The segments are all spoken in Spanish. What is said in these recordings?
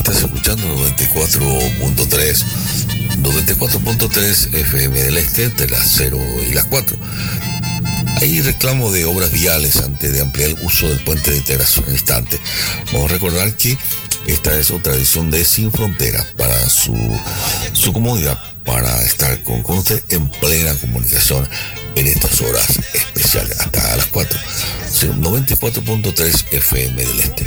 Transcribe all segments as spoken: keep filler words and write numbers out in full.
Estás escuchando noventa y cuatro punto tres, noventa y cuatro punto tres F M del Este entre las cero y las cuatro. Hay reclamo de obras viales antes de ampliar el uso del puente de integración en instante. Vamos a recordar que esta es otra edición de Sin Fronteras para su, su comodidad, para estar con, con usted en plena comunicación en estas horas especiales hasta las cuatro. noventa y cuatro punto tres F M del Este.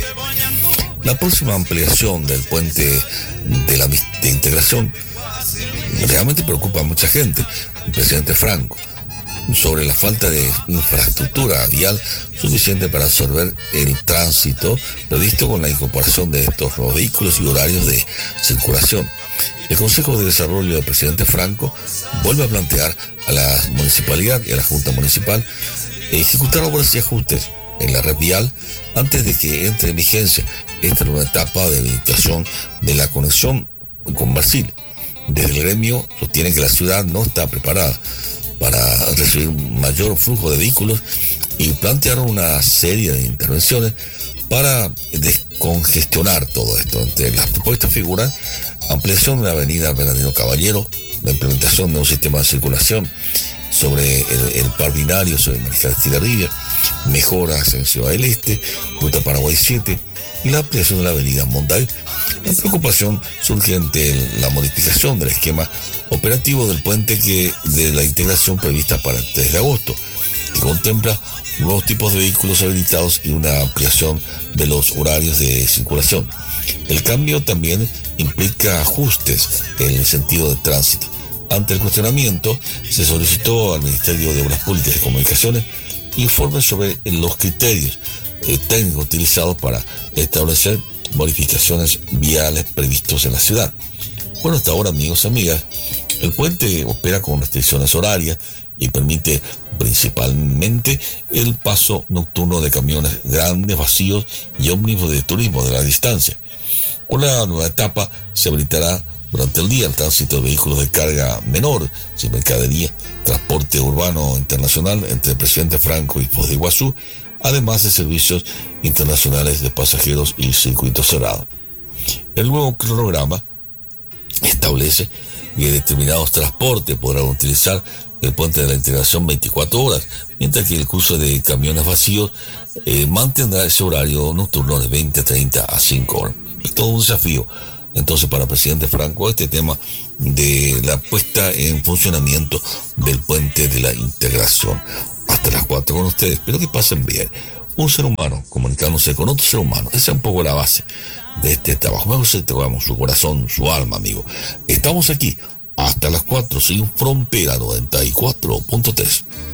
La próxima ampliación del puente de la de integración realmente preocupa a mucha gente. El presidente Franco, sobre la falta de infraestructura vial suficiente para absorber el tránsito previsto con la incorporación de estos nuevos vehículos y horarios de circulación. El Consejo de Desarrollo del presidente Franco vuelve a plantear a la municipalidad y a la Junta Municipal ejecutar obras y ajustes en la red vial antes de que entre en vigencia esta nueva etapa de habilitación de la conexión con Brasil. Desde el gremio sostienen que la ciudad no está preparada para recibir un mayor flujo de vehículos y plantearon una serie de intervenciones para descongestionar todo esto. Entre las propuestas figuran ampliación de la avenida Bernardino Caballero, la implementación de un sistema de circulación sobre el, el par binario sobre Mariscal Estigarribia, mejoras en Ciudad del Este, Ruta Paraguay siete y la ampliación de la avenida Monday. La preocupación surge ante la modificación del esquema operativo del puente que de la integración prevista para el tres de agosto, que contempla nuevos tipos de vehículos habilitados y una ampliación de los horarios de circulación. El cambio también implica ajustes en el sentido de tránsito. Ante el cuestionamiento, se solicitó al Ministerio de Obras Públicas y Comunicaciones informes sobre los criterios eh, técnicos utilizados para establecer modificaciones viales previstos en la ciudad. Bueno, hasta ahora, amigos y amigas, el puente opera con restricciones horarias y permite principalmente el paso nocturno de camiones grandes, vacíos y ómnibus de turismo de la distancia. Con la nueva etapa se habilitará durante el día el tránsito de vehículos de carga menor, sin mercadería, transporte urbano internacional entre el presidente Franco y Foz de Iguazú, además de servicios internacionales de pasajeros y circuito cerrado. El nuevo cronograma establece que determinados transportes podrán utilizar el puente de la integración veinticuatro horas, mientras que el cruce de camiones vacíos eh, mantendrá ese horario nocturno de veinte, treinta a cinco horas. Es todo un desafío entonces para el presidente Franco este tema de la puesta en funcionamiento del puente de la integración. Hasta las cuatro con ustedes, espero que pasen bien. Un ser humano comunicándose con otro ser humano, esa es un poco la base de este trabajo. Mejor se tocamos su corazón, su alma, amigo. Estamos aquí hasta las cuatro, sin frontera, noventa y cuatro punto tres.